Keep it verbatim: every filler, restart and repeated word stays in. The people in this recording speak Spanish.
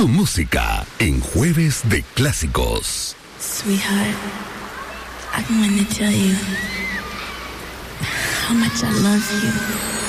Tu música en Jueves de Clásicos. Sweetheart, I want to tell you how much I love you.